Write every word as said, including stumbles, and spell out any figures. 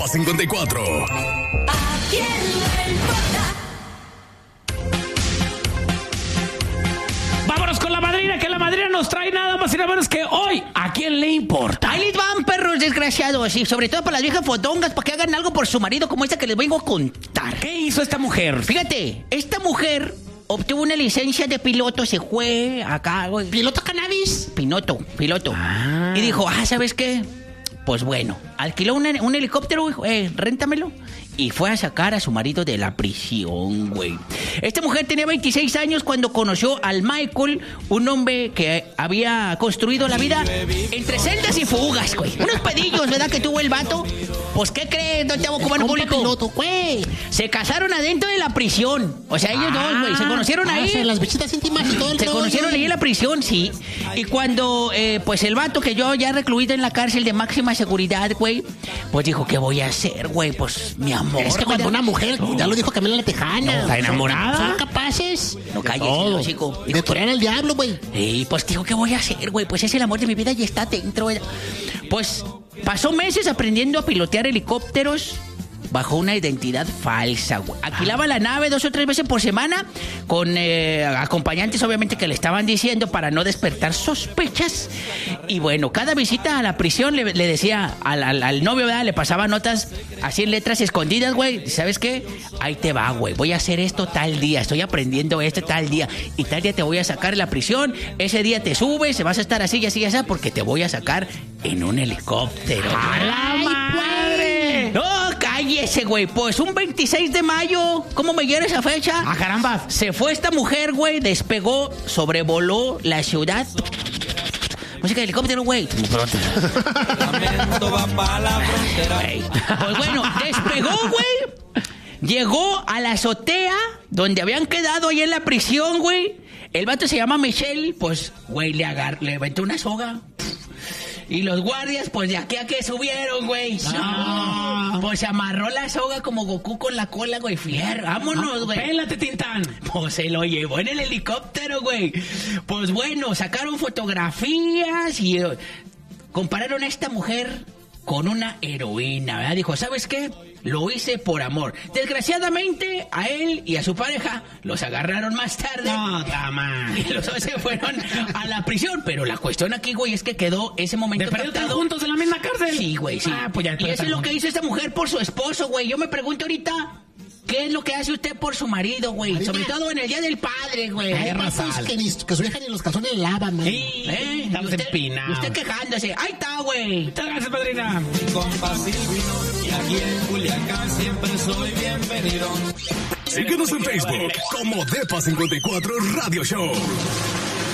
cincuenta y cuatro. ¿A quién le importa? Vámonos con la madrina, que la madrina nos trae nada más y nada menos que hoy. ¿A quién le importa? Ahí les van, perros desgraciados. Y sobre todo para las viejas fodongas, para que hagan algo por su marido como esta que les vengo a contar. ¿Qué hizo esta mujer? Fíjate, esta mujer obtuvo una licencia de piloto, se fue acá, güey. ¿Piloto cannabis? Piloto, piloto. Ah. Y dijo, ah, ¿sabes qué? Pues bueno, alquiló un, un helicóptero, güey, eh, réntamelo. Y fue a sacar a su marido de la prisión, güey. Esta mujer tenía veintiséis años cuando conoció al Michael, un hombre que había construido la vida entre celdas y fugas, güey. Unos pedillos, ¿verdad? Que tuvo el vato. Pues, ¿qué crees, don Chavo Cubano Público? Piloto, güey. Se casaron adentro de la prisión. O sea, ellos ah, dos, güey, se conocieron ah, ahí. O sea, las bichitas íntimas y todo el Se rollo. Conocieron ahí en la prisión, sí. Y cuando, eh, pues, el vato que yo ya recluido en la cárcel de máxima seguridad, güey, pues dijo, ¿qué voy a hacer, güey? Pues, mi amor. Es que cuando una mujer, oh. ya lo dijo Camila La Tejana. No, ¿está enamorada? Son capaces. No calles, chico. De torear al diablo, güey. Y pues, dijo, ¿qué voy a hacer, güey? Pues es el amor de mi vida y está dentro, güey. Pues pasó meses aprendiendo a pilotear helicópteros bajo una identidad falsa, güey. Alquilaba la nave dos o tres veces por semana con eh, acompañantes, obviamente, que le estaban diciendo para no despertar sospechas. Y bueno, cada visita a la prisión le, le decía al, al, al novio, ¿verdad? Le pasaba notas así en letras escondidas, güey. ¿Sabes qué? Ahí te va, güey. Voy a hacer esto tal día. Estoy aprendiendo esto tal día. Y tal día te voy a sacar de la prisión. Ese día te subes, se vas a estar así y así y así, porque te voy a sacar en un helicóptero. ¡A la madre! ¡No! Cállese, güey. Pues un veintiséis de mayo, ¿cómo me llega esa fecha? ¡Ah, caramba! Se fue esta mujer, güey, despegó, sobrevoló la ciudad. Música de helicóptero, güey. Pues bueno, despegó, güey. Llegó a la azotea donde habían quedado ahí en la prisión, güey. El vato se llama Michelle. Pues, güey, le agarró, le aventó una soga. Y los guardias, pues de aquí a que subieron, güey. No. Pues se amarró la soga como Goku con la cola, güey. Fierro, vámonos, güey. No, pélate, Tintán. Pues se lo llevó en el helicóptero, güey. Pues bueno, sacaron fotografías y uh, compararon a esta mujer con una heroína, ¿verdad? Dijo, ¿sabes qué? Lo hice por amor. Desgraciadamente, a él y a su pareja los agarraron más tarde. No, dama. Y los dos se fueron a la prisión. Pero la cuestión aquí, güey, es que quedó ese momento ¿De perdido están juntos en la misma cárcel? Sí, güey, sí. Ah, pues ya, y eso es lo que hizo esta mujer por su esposo, güey. Yo me pregunto ahorita, ¿qué es lo que hace usted por su marido, güey? Sobre todo en el Día del Padre, güey. Ay, pues, que, ni, que su hija ni los calzones lavan, man. Sí, ¿eh? Estamos empinados. Usted quejándose. Ahí está, güey. Muchas gracias, padrina. Compa Silvino, y aquí en Culiacán siempre soy bienvenido. Síguenos en Facebook como Depa cincuenta y cuatro Radio Show.